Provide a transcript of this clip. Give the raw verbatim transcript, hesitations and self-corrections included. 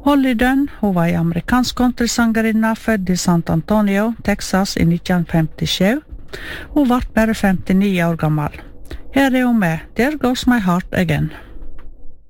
Holly Dunn, hun var en amerikansk countrysangerinna født i San Antonio, Texas i nitten femtisju. Hun var bare femtini år gammel. Her er hun med, There Goes My Heart Again.